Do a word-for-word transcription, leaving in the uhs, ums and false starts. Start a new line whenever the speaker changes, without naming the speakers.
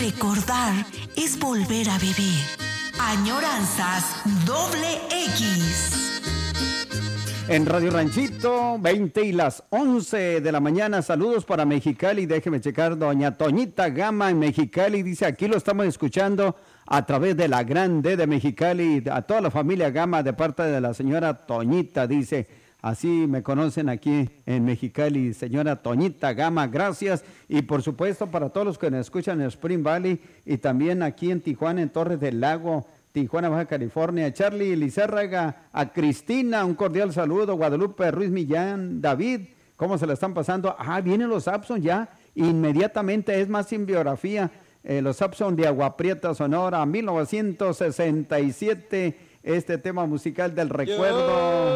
Recordar es volver a vivir. Añoranzas doble X.
En Radio Ranchito, veinte y las once de la mañana, saludos para Mexicali, déjeme checar, doña Toñita Gama en Mexicali, dice, aquí lo estamos escuchando a través de la Grande de Mexicali, a toda la familia Gama de parte de la señora Toñita, dice, así me conocen aquí en Mexicali, señora Toñita Gama, gracias, y por supuesto para todos los que nos escuchan en Spring Valley y también aquí en Tijuana, en Torres del Lago, Tijuana, Baja California, Charlie Lizárraga, a Cristina, un cordial saludo, Guadalupe Ruiz Millán, David, ¿cómo se la están pasando? Ah, vienen los Sapson ya, inmediatamente, es más sin biografía, eh, los Sapson de Agua Prieta, Sonora, mil novecientos sesenta y siete, este tema musical del recuerdo.